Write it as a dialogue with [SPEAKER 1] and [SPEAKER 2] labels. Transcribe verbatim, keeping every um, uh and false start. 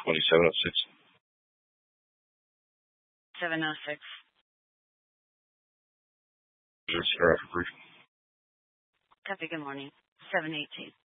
[SPEAKER 1] twenty-seven oh six.
[SPEAKER 2] seven oh six.
[SPEAKER 1] Zero for brief.
[SPEAKER 2] Copy, good morning. seven eighteen.